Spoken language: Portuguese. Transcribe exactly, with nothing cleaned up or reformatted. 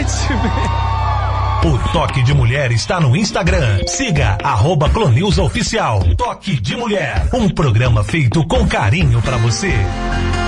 O Toque de Mulher está no Instagram. Siga arroba Clonilza Oficial. Toque de Mulher, um programa feito com carinho pra você.